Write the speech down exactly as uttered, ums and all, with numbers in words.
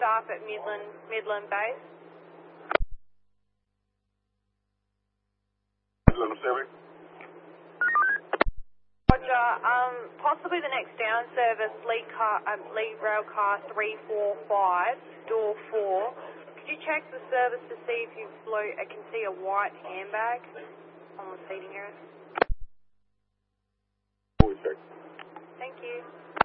staff at Midland, Midland Base. Midland Pacific. Roger, um, possibly the next down service, lead car, um, lead rail car three four five, door four. Could you check the service to see if you float, I can see a white handbag on the seating area. We check. Thank you.